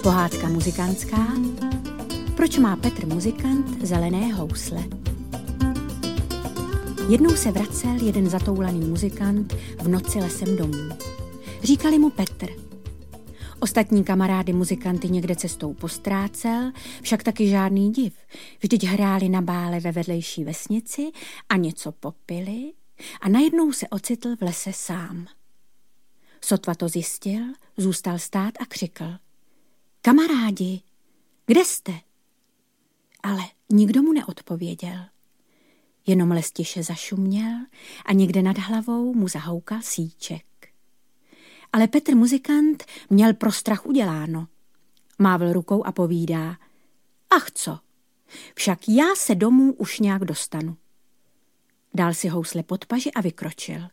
Pohádka muzikantská. Proč má Petr muzikant zelené housle? Jednou se vracel jeden zatoulaný muzikant v noci lesem domů. Říkali mu Petr. Ostatní kamarády muzikanty někde cestou postrácel, však taky žádný div. Vždyť hráli na bále ve vedlejší vesnici a něco popili a najednou se ocitl v lese sám. Sotva to zjistil, zůstal stát a křikl. Kamarádi, kde jste? Ale nikdo mu neodpověděl. Jenom les tiše zašuměl a někde nad hlavou mu zahoukal síček. Ale Petr muzikant měl pro strach uděláno. Mávl rukou a povídá. Ach co, však já se domů už nějak dostanu. Dal si housle pod paži a vykročil.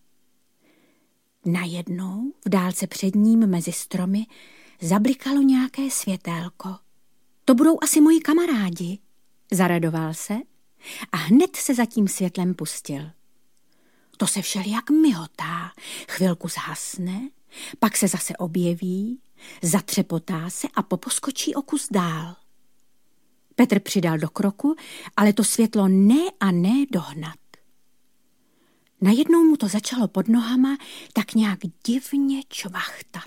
Najednou v dálce před ním mezi stromy zablikalo nějaké světélko. To budou asi moji kamarádi, zaradoval se a hned se za tím světlem pustil. To se všelijak mihotá, chvilku zhasne, pak se zase objeví, zatřepotá se a poposkočí o kus dál. Petr přidal do kroku, ale to světlo ne a ne dohnat. Najednou mu to začalo pod nohama tak nějak divně čvachtat.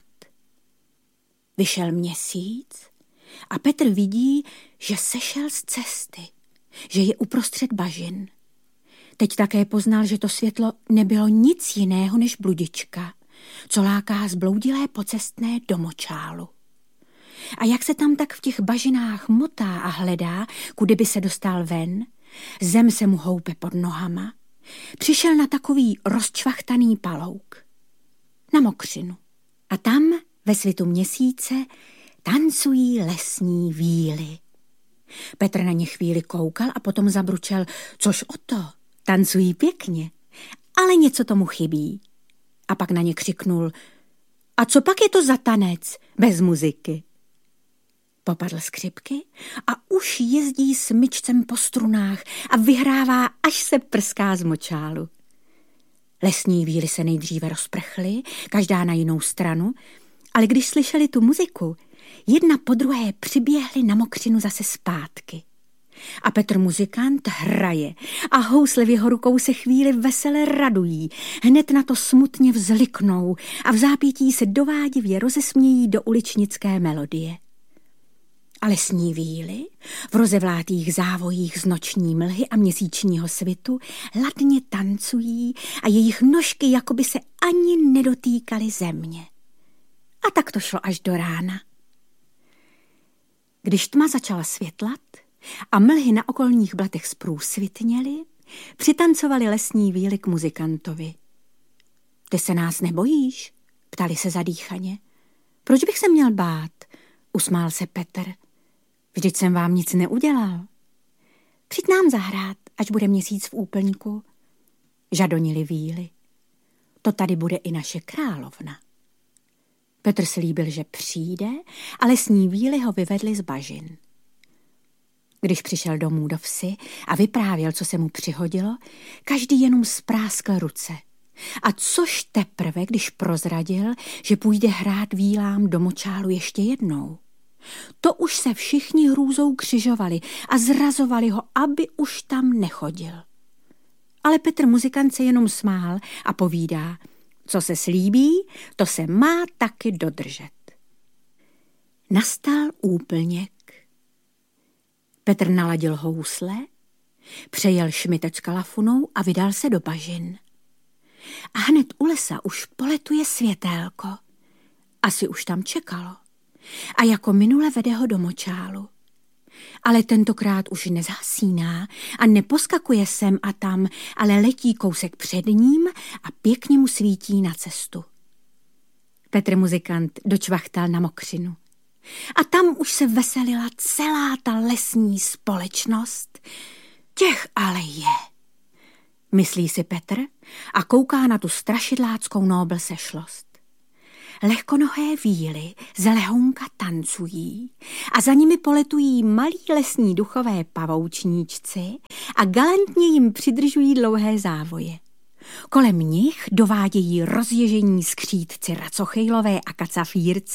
Vyšel měsíc a Petr vidí, že sešel z cesty, že je uprostřed bažin. Teď také poznal, že to světlo nebylo nic jiného než bludička, co láká zbloudilé pocestné do močálu. A jak se tam tak v těch bažinách motá a hledá, kudy by se dostal ven, zem se mu houpe pod nohama, přišel na takový rozčvachtaný palouk, na mokřinu. A tam ve svitu měsíce tancují lesní víly. Petr na ně chvíli koukal a potom zabručel, což o to, tancují pěkně, ale něco tomu chybí. A pak na ně křiknul, a co pak je to za tanec bez muziky? Popadl skřipky a už jezdí smyčcem po strunách a vyhrává, až se prská z močálu. Lesní víly se nejdříve rozprchly, každá na jinou stranu, ale když slyšeli tu muziku, jedna po druhé přiběhly na mokřinu zase zpátky. A Petr muzikant hraje a housle v jeho rukou se chvíli vesele radují, hned na to smutně vzliknou a v zápětí se dovádivě rozesmějí do uličnické melodie. A lesní víly v rozevlátých závojích z noční mlhy a měsíčního svitu ladně tancují a jejich nožky jakoby se ani nedotýkaly země. A tak to šlo až do rána. Když tma začala světlat a mlhy na okolních blatech zprůsvitněly, přitancovali lesní víly k muzikantovi. Ty se nás nebojíš? Ptali se zadýchaně. Proč bych se měl bát? Usmál se Petr. Vždyť jsem vám nic neudělal. Přijď nám zahrát, až bude měsíc v úplňku. Žadonili víly. To tady bude i naše královna. Petr slíbil, že přijde a lesní víly ho vyvedli z bažin. Když přišel domů do vsi a vyprávěl, co se mu přihodilo, každý jenom spráskl ruce. A což teprve, když prozradil, že půjde hrát vílám do močálu ještě jednou. To už se všichni hrůzou křižovali a zrazovali ho, aby už tam nechodil. Ale Petr muzikant se jenom smál a povídá, co se slíbí, to se má taky dodržet. Nastal úplněk. Petr naladil housle, přejel šmitec kalafunou a vydal se do bažin. A hned u lesa už poletuje světélko. Asi už tam čekalo. A jako minule vede ho do močálu. Ale tentokrát už nezhasíná a neposkakuje sem a tam, ale letí kousek před ním a pěkně mu svítí na cestu. Petr muzikant dočvachtal na mokřinu. A tam už se veselila celá ta lesní společnost. Těch ale je, myslí si Petr a kouká na tu strašidláckou nobl sešlost. Lehkonohé víly z lehounka tancují a za nimi poletují malí lesní duchové pavoučníčci a galantně jim přidržují dlouhé závoje. Kolem nich dovádějí rozježení skřítci racochejlové a kacafírci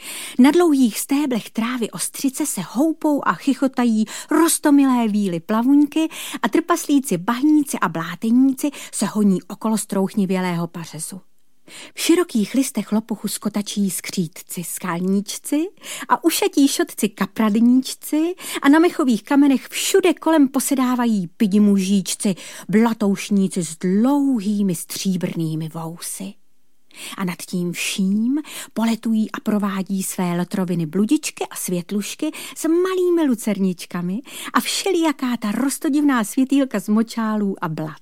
Na dlouhých stéblech trávy ostřice se houpou a chychotají roztomilé víly plavuňky a trpaslíci bahníci a bláteníci se honí okolo strouchnivělého pařezu. V širokých listech lopuchu skotačí skřítci skalníčci a ušatí šotci kapradníčci a na mechových kamenech všude kolem posedávají pidi mužíčci, blatoušníci s dlouhými stříbrnými vousy. A nad tím vším poletují a provádí své lotroviny bludičky a světlušky s malými lucerničkami a všelijaká ta roztodivná světýlka z močálů a blat.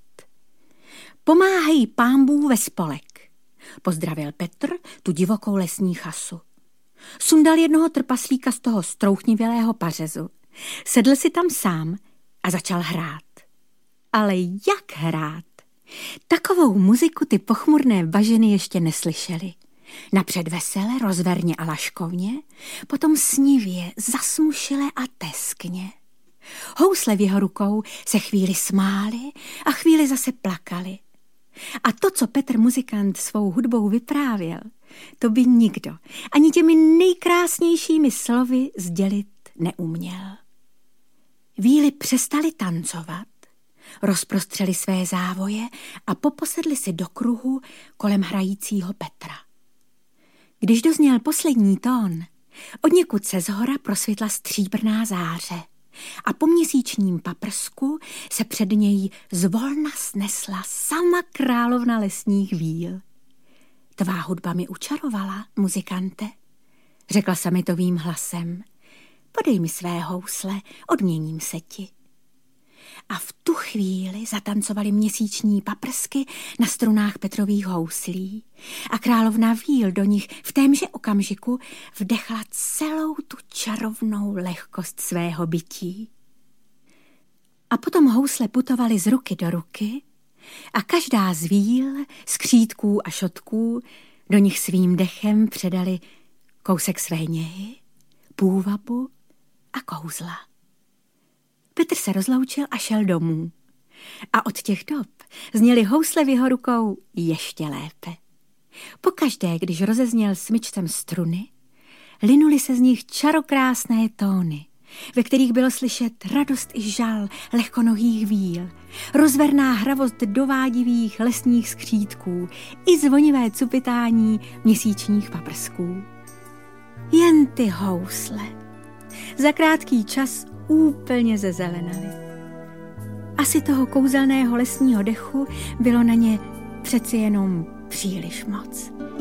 Pomáhají pánbů ve spolek, pozdravil Petr tu divokou lesní chasu. Sundal jednoho trpaslíka z toho strouchnivělého pařezu, sedl si tam sám a začal hrát. Ale jak hrát? Takovou muziku ty pochmurné bažiny ještě neslyšely. Napřed vesele, rozverně a laškovně, potom snivě, zasmušile a teskně. Housle v jeho rukou se chvíli smály a chvíli zase plakaly. A to, co Petr muzikant svou hudbou vyprávěl, to by nikdo ani těmi nejkrásnějšími slovy sdělit neuměl. Víly přestali tancovat, rozprostřeli své závoje a poposedli si do kruhu kolem hrajícího Petra. Když dozněl poslední tón, odněkud se zhora prosvětla stříbrná záře a po měsíčním paprsku se před něj zvolna snesla sama královna lesních víl. Tvá hudba mi učarovala, muzikante, řekla sametovým hlasem. Podej mi své housle, odměním se ti. A v tu chvíli zatancovaly měsíční paprsky na strunách Petrových houslí a královna víl do nich v témže okamžiku vdechla celou tu čarovnou lehkost svého bytí. A potom housle putovaly z ruky do ruky a každá z víl, skřítků a šotků do nich svým dechem předali kousek své něhy, půvabu a kouzla. Petr se rozloučil a šel domů. A od těch dob zněly housle v jeho rukou ještě lépe. Pokaždé, když rozezněl smyčcem struny, linuly se z nich čarokrásné tóny, ve kterých bylo slyšet radost i žal lehkonohých víl, rozverná hravost dovádivých lesních skřítků i zvonivé cupitání měsíčních paprsků. Jen ty housle za krátký čas úplně zezelenaly. Asi toho kouzelného lesního dechu bylo na ně přeci jenom příliš moc.